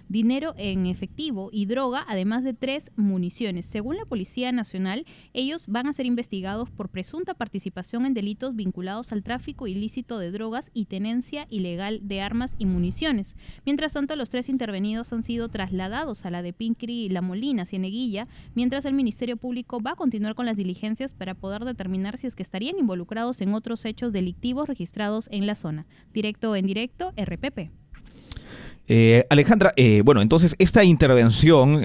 dinero en efectivo y droga, además de 3 municiones. Según la Policía Nacional, ellos van a ser investigados por presunta participación en delitos vinculados al tráfico ilícito de drogas y tenencia ilegal de armas y municiones. Mientras tanto, los 3 intervenidos han sido trasladados a la de Pincri La Molina, Cieneguilla, mientras el Ministerio Público va a continuar con las diligencias para poder determinar si es que estarían involucrados en otros hechos delictivos registrados en la zona. Directo en directo, RPP. Alejandra, bueno, entonces esta intervención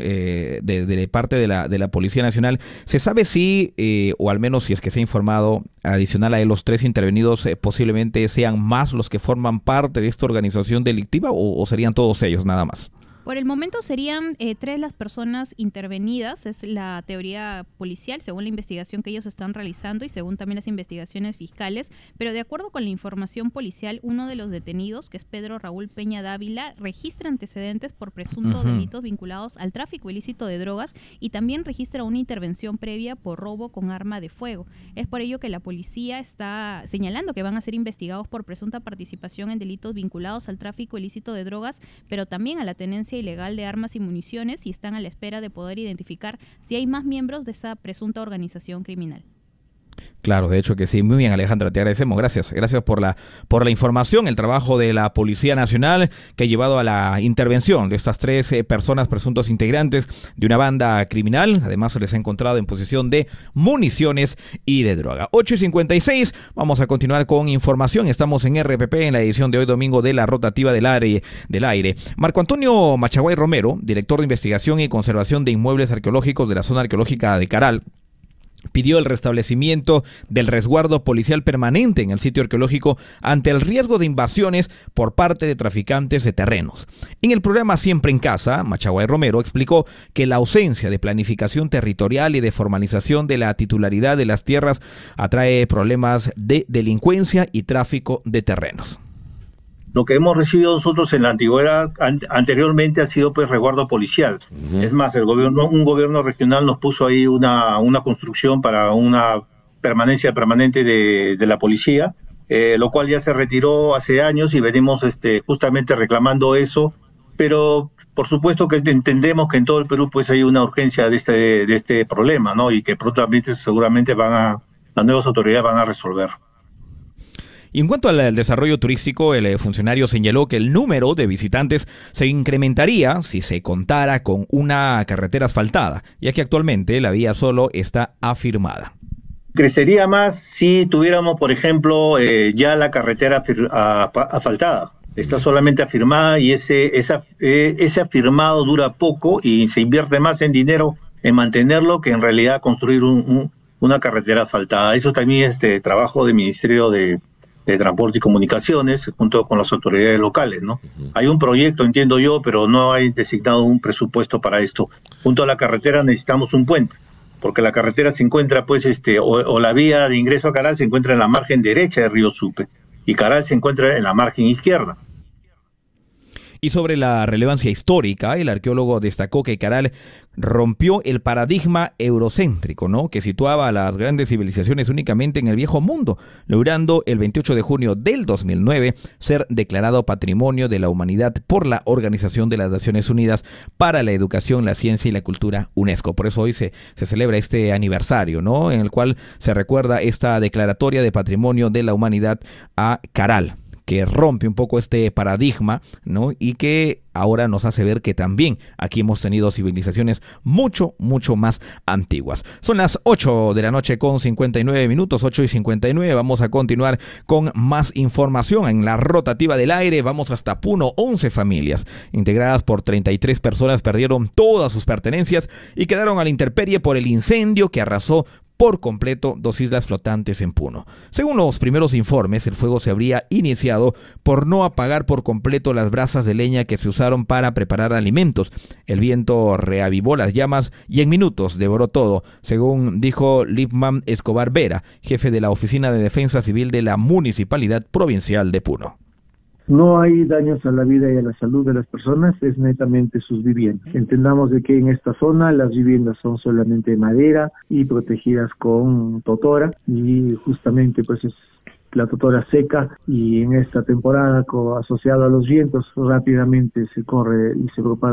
de parte de la Policía Nacional, ¿se sabe si, o al menos si es que se ha informado, adicional a los 3 intervenidos, posiblemente sean más los que forman parte de esta organización delictiva o serían todos ellos nada más? Por el momento serían 3 las personas intervenidas, es la teoría policial, según la investigación que ellos están realizando y según también las investigaciones fiscales, pero de acuerdo con la información policial, uno de los detenidos, que es Pedro Raúl Peña Dávila, registra antecedentes por presuntos delitos vinculados al tráfico ilícito de drogas y también registra una intervención previa por robo con arma de fuego. Es por ello que la policía está señalando que van a ser investigados por presunta participación en delitos vinculados al tráfico ilícito de drogas, pero también a la tenencia ilegal de armas y municiones, y están a la espera de poder identificar si hay más miembros de esa presunta organización criminal. Claro, de hecho que sí. Muy bien, Alejandra, te agradecemos. Gracias por la información, el trabajo de la Policía Nacional que ha llevado a la intervención de estas 3 personas presuntos integrantes de una banda criminal. Además, se les ha encontrado en posesión de municiones y de droga. 8:56, vamos a continuar con información. Estamos en RPP en la edición de hoy domingo de la rotativa del aire. Marco Antonio Machaguay Romero, director de investigación y conservación de inmuebles arqueológicos de la zona arqueológica de Caral, pidió el restablecimiento del resguardo policial permanente en el sitio arqueológico ante el riesgo de invasiones por parte de traficantes de terrenos. En el programa Siempre en Casa, Machaguay Romero explicó que la ausencia de planificación territorial y de formalización de la titularidad de las tierras atrae problemas de delincuencia y tráfico de terrenos. Lo que hemos recibido nosotros en la antigüedad, anteriormente, ha sido pues resguardo policial. Es más, un gobierno regional nos puso ahí una construcción para una permanencia permanente de la policía, lo cual ya se retiró hace años y venimos justamente reclamando eso, pero por supuesto que entendemos que en todo el Perú pues hay una urgencia de este problema, ¿no? Y que prontamente seguramente las nuevas autoridades van a resolver. Y en cuanto al desarrollo turístico, el funcionario señaló que el número de visitantes se incrementaría si se contara con una carretera asfaltada, ya que actualmente la vía solo está afirmada. Crecería más si tuviéramos, por ejemplo, ya la carretera asfaltada. Está solamente afirmada y ese afirmado dura poco y se invierte más en dinero en mantenerlo que en realidad construir una carretera asfaltada. Eso también es trabajo del Ministerio de Transporte y Comunicaciones, junto con las autoridades locales, ¿no? Hay un proyecto, entiendo yo, pero no hay designado un presupuesto para esto. Junto a la carretera necesitamos un puente, porque la carretera se encuentra, pues, o la vía de ingreso a Caral se encuentra en la margen derecha del río Supe, y Caral se encuentra en la margen izquierda. Y sobre la relevancia histórica, el arqueólogo destacó que Caral rompió el paradigma eurocéntrico, ¿no?, que situaba a las grandes civilizaciones únicamente en el viejo mundo, logrando el 28 de junio del 2009 ser declarado Patrimonio de la Humanidad por la Organización de las Naciones Unidas para la Educación, la Ciencia y la Cultura, UNESCO. Por eso hoy se celebra este aniversario, ¿no?, en el cual se recuerda esta declaratoria de Patrimonio de la Humanidad a Caral, que rompe un poco este paradigma, ¿no?, y que ahora nos hace ver que también aquí hemos tenido civilizaciones mucho más antiguas. Son las 8 de la noche con 59 minutos, 8:59. Vamos a continuar con más información en la rotativa del aire. Vamos hasta Puno. 11 familias, integradas por 33 personas, perdieron todas sus pertenencias y quedaron a la intemperie por el incendio que arrasó por completo 2 islas flotantes en Puno. Según los primeros informes, el fuego se habría iniciado por no apagar por completo las brasas de leña que se usaron para preparar alimentos. El viento reavivó las llamas y en minutos devoró todo, según dijo Lipman Escobar Vera, jefe de la Oficina de Defensa Civil de la Municipalidad Provincial de Puno. No hay daños a la vida y a la salud de las personas, es netamente sus viviendas. Entendamos de que en esta zona las viviendas son solamente de madera y protegidas con totora, y justamente pues es la totora seca, y en esta temporada asociado a los vientos rápidamente se corre y se propaga